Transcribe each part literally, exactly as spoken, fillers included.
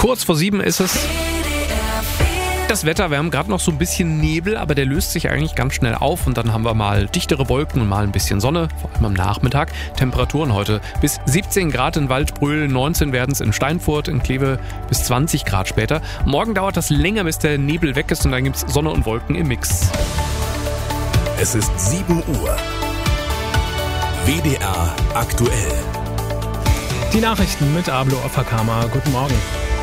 Kurz vor sieben ist es. Das Wetter, wir haben gerade noch so ein bisschen Nebel, aber der löst sich eigentlich ganz schnell auf und dann haben wir mal dichtere Wolken und mal ein bisschen Sonne, vor allem am Nachmittag. Temperaturen heute bis siebzehn Grad in Waldbröl, neunzehn werden es in Steinfurt, in Kleve bis zwanzig Grad später. Morgen dauert das länger, bis der Nebel weg ist und dann gibt es Sonne und Wolken im Mix. Es ist sieben Uhr. W D R aktuell. Die Nachrichten mit Ablo Offerkammer. Guten Morgen.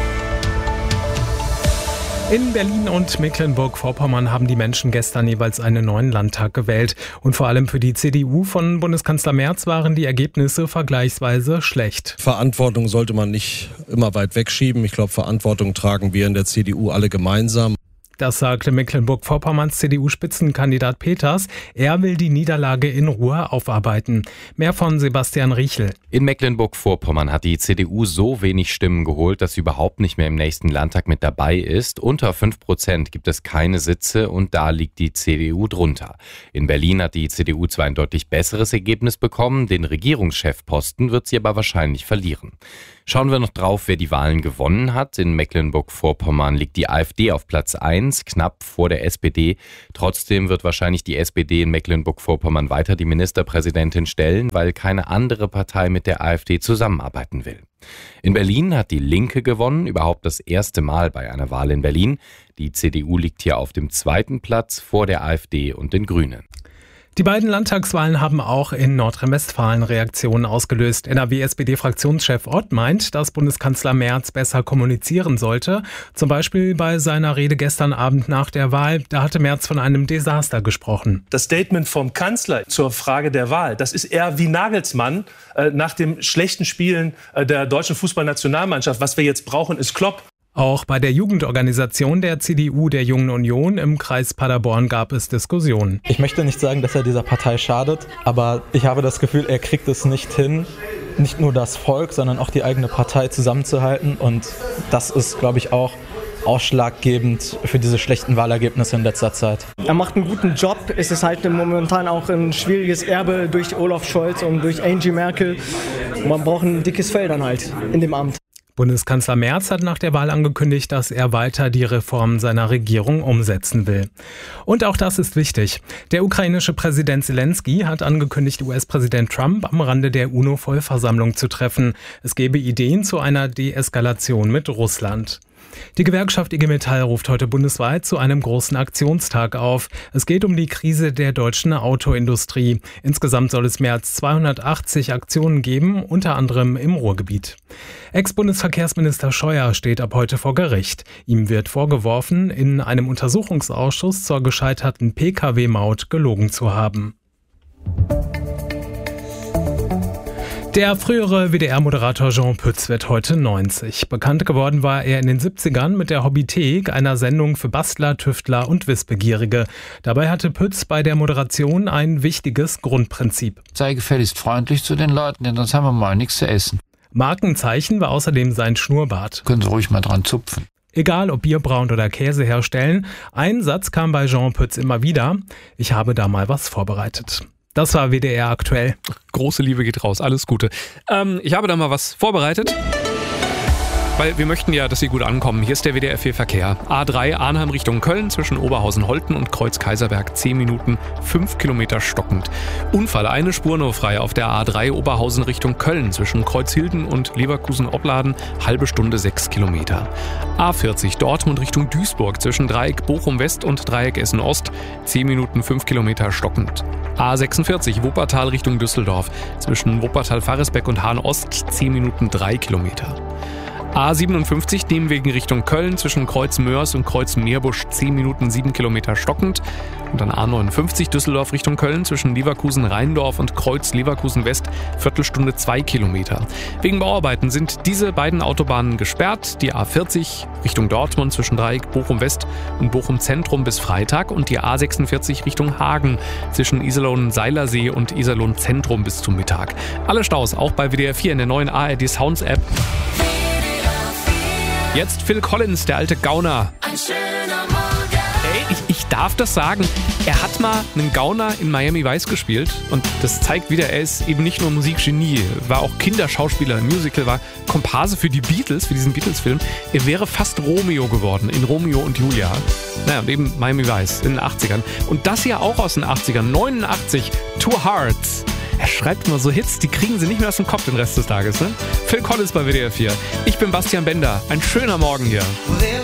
In Berlin und Mecklenburg-Vorpommern haben die Menschen gestern jeweils einen neuen Landtag gewählt. Und vor allem für die C D U von Bundeskanzler Merz waren die Ergebnisse vergleichsweise schlecht. Verantwortung sollte man nicht immer weit wegschieben. Ich glaube, Verantwortung tragen wir in der C D U alle gemeinsam. Das sagte Mecklenburg-Vorpommerns C D U-Spitzenkandidat Peters. Er will die Niederlage in Ruhe aufarbeiten. Mehr von Sebastian Riechel. In Mecklenburg-Vorpommern hat die C D U so wenig Stimmen geholt, dass sie überhaupt nicht mehr im nächsten Landtag mit dabei ist. Unter fünf Prozent gibt es keine Sitze und da liegt die C D U drunter. In Berlin hat die C D U zwar ein deutlich besseres Ergebnis bekommen, den Regierungschefposten wird sie aber wahrscheinlich verlieren. Schauen wir noch drauf, wer die Wahlen gewonnen hat. In Mecklenburg-Vorpommern liegt die AfD auf Platz eins, knapp vor der S P D. Trotzdem wird wahrscheinlich die S P D in Mecklenburg-Vorpommern weiter die Ministerpräsidentin stellen, weil keine andere Partei mit der AfD zusammenarbeiten will. In Berlin hat die Linke gewonnen, überhaupt das erste Mal bei einer Wahl in Berlin. Die C D U liegt hier auf dem zweiten Platz vor der AfD und den Grünen. Die beiden Landtagswahlen haben auch in Nordrhein-Westfalen Reaktionen ausgelöst. N R W-S P D-Fraktionschef Ott meint, dass Bundeskanzler Merz besser kommunizieren sollte. Zum Beispiel bei seiner Rede gestern Abend nach der Wahl. Da hatte Merz von einem Desaster gesprochen. Das Statement vom Kanzler zur Frage der Wahl, das ist eher wie Nagelsmann äh, nach dem schlechten Spielen äh, der deutschen Fußballnationalmannschaft. Was wir jetzt brauchen, ist Klopp. Auch bei der Jugendorganisation der C D U der Jungen Union im Kreis Paderborn gab es Diskussionen. Ich möchte nicht sagen, dass er dieser Partei schadet, aber ich habe das Gefühl, er kriegt es nicht hin, nicht nur das Volk, sondern auch die eigene Partei zusammenzuhalten. Und das ist, glaube ich, auch ausschlaggebend für diese schlechten Wahlergebnisse in letzter Zeit. Er macht einen guten Job. Es ist halt momentan auch ein schwieriges Erbe durch Olaf Scholz und durch Angie Merkel. Man braucht ein dickes Fell dann halt in dem Amt. Bundeskanzler Merz hat nach der Wahl angekündigt, dass er weiter die Reformen seiner Regierung umsetzen will. Und auch das ist wichtig. Der ukrainische Präsident Zelensky hat angekündigt, U S-Präsident Trump am Rande der UNO-Vollversammlung zu treffen. Es gebe Ideen zu einer Deeskalation mit Russland. Die Gewerkschaft I G Metall ruft heute bundesweit zu einem großen Aktionstag auf. Es geht um die Krise der deutschen Autoindustrie. Insgesamt soll es mehr als zweihundertachtzig Aktionen geben, unter anderem im Ruhrgebiet. Ex-Bundesverkehrsminister Scheuer steht ab heute vor Gericht. Ihm wird vorgeworfen, in einem Untersuchungsausschuss zur gescheiterten P K W-Maut gelogen zu haben. Der frühere W D R-Moderator Jean Pütz wird heute neunzig. Bekannt geworden war er in den siebzigern mit der Hobbythek, einer Sendung für Bastler, Tüftler und Wissbegierige. Dabei hatte Pütz bei der Moderation ein wichtiges Grundprinzip. Sei gefälligst freundlich zu den Leuten, denn sonst haben wir mal nichts zu essen. Markenzeichen war außerdem sein Schnurrbart. Können Sie ruhig mal dran zupfen. Egal ob Bier brauen oder Käse herstellen, ein Satz kam bei Jean Pütz immer wieder: Ich habe da mal was vorbereitet. Das war W D R aktuell. Große Liebe geht raus, alles Gute. Ähm, ich habe da mal was vorbereitet, weil wir möchten ja, dass Sie gut ankommen. Hier ist der W D R vier Verkehr. A drei Arnhem Richtung Köln zwischen Oberhausen-Holten und Kreuz-Kaiserberg zehn Minuten, fünf Kilometer stockend. Unfall, eine Spur nur frei auf der A drei Oberhausen Richtung Köln zwischen Kreuzhilden und Leverkusen-Opladen, halbe Stunde sechs Kilometer. A vierzig Dortmund Richtung Duisburg zwischen Dreieck Bochum-West und Dreieck Essen-Ost, zehn Minuten, fünf Kilometer stockend. A sechsundvierzig Wuppertal Richtung Düsseldorf zwischen Wuppertal-Faresbeck und Hahn-Ost, zehn Minuten, drei Kilometer. A siebenundfünfzig Nehmwegen Richtung Köln zwischen Kreuz Mörs und Kreuz Meerbusch, zehn Minuten, sieben Kilometer stockend. Und dann A neunundfünfzig Düsseldorf Richtung Köln zwischen Leverkusen-Rheindorf und Kreuz Leverkusen-West, Viertelstunde, zwei Kilometer. Wegen Bauarbeiten sind diese beiden Autobahnen gesperrt. Die A vierzig Richtung Dortmund zwischen Dreieck Bochum-West und Bochum-Zentrum bis Freitag und die A sechsundvierzig Richtung Hagen zwischen Iserlohn-Seilersee und Iserlohn-Zentrum bis zum Mittag. Alle Staus auch bei W D R vier in der neuen A R D Sounds App. Jetzt Phil Collins, der alte Gauner. Ein schöner Morgen. Ey, ich, ich ich darf das sagen, er hat mal einen Gauner in Miami Vice gespielt und das zeigt wieder, er ist eben nicht nur Musikgenie, war auch Kinderschauspieler im Musical, war Komparse für die Beatles, für diesen Beatles-Film. Er wäre fast Romeo geworden in Romeo und Julia. Naja, und eben Miami Vice in den achtzigern. Und das ja auch aus den achtzigern, neunundachtzig, Two Hearts. Er schreibt immer so Hits, die kriegen sie nicht mehr aus dem Kopf den Rest des Tages. Ne? Phil Collins bei W D R vier. Ich bin Bastian Bender. Ein schöner Morgen hier.